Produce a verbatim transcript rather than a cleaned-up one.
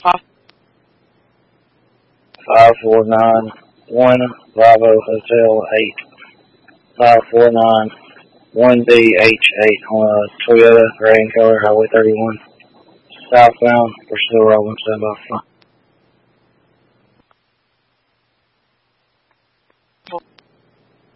five four nine one Bravo Hotel eight. five four nine one B H eight on a Toyota gray color, Highway thirty-one. Southbound, we're still rolling, stand by.